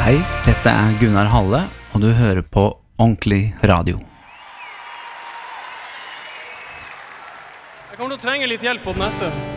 Hei, dette Gunnar Halle, og du hører på Ordentlig Radio. Jeg kommer til å trenge litt hjelp på den neste.